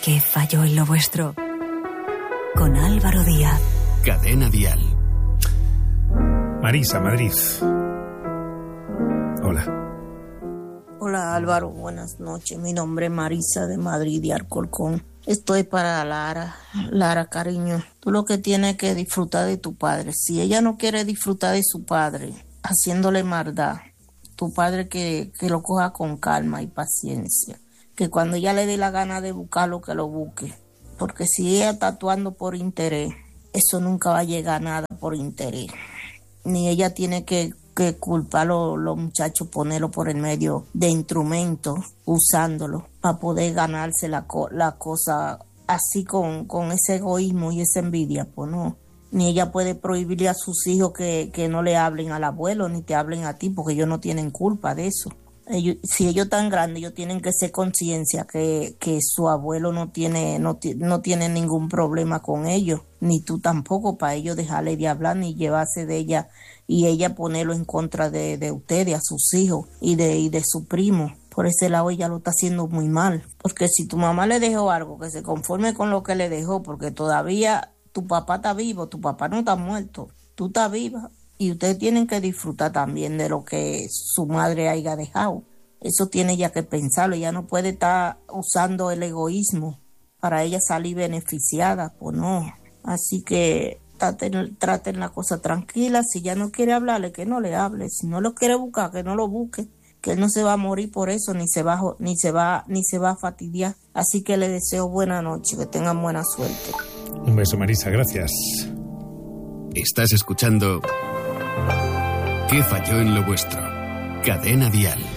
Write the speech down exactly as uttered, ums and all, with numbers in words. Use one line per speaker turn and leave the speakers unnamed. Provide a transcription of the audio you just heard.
¿Qué falló en lo vuestro? Con Álvaro Díaz.
Cadena Dial.
Marisa, Madrid. Hola.
Hola Álvaro, buenas noches. Mi nombre es Marisa de Madrid, de Alcorcón. Estoy para Lara. Lara, cariño, tú lo que tienes que disfrutar de tu padre. Si ella no quiere disfrutar de su padre, haciéndole maldad, tu padre que, que lo coja con calma y paciencia. Que cuando ella le dé la gana de buscarlo, que lo busque. Porque si ella está actuando por interés, eso nunca va a llegar a nada por interés. Ni ella tiene que, que culpar a los, los muchachos, ponerlo por el medio de instrumentos, usándolo para poder ganarse la, la cosa así con, con ese egoísmo y esa envidia. Pues no. Ni ella puede prohibirle a sus hijos que, que no le hablen al abuelo ni te hablen a ti, porque ellos no tienen culpa de eso. Ellos, si ellos tan grandes, ellos tienen que ser conciencia que, que su abuelo no tiene, no, no tiene ningún problema con ellos, ni tú tampoco, para ellos dejarle de hablar ni llevarse de ella y ella ponerlo en contra de, de ustedes, a sus hijos y de, y de su primo. Por ese lado ella lo está haciendo muy mal, porque si tu mamá le dejó algo, que se conforme con lo que le dejó, porque todavía tu papá está vivo, tu papá no está muerto, tú estás viva. Y ustedes tienen que disfrutar también de lo que su madre haya dejado. Eso tiene ella que pensarlo. Ella no puede estar usando el egoísmo para ella salir beneficiada. Pues no. Así que traten, traten la cosa tranquila. Si ella no quiere hablarle, que no le hable. Si no lo quiere buscar, que no lo busque. Que él no se va a morir por eso, ni se va, ni se va, ni se va a fastidiar. Así que le deseo buena noche, que tengan buena suerte.
Un beso, Marisa. Gracias.
Estás escuchando ¿Qué falló en lo vuestro? Cadena Dial.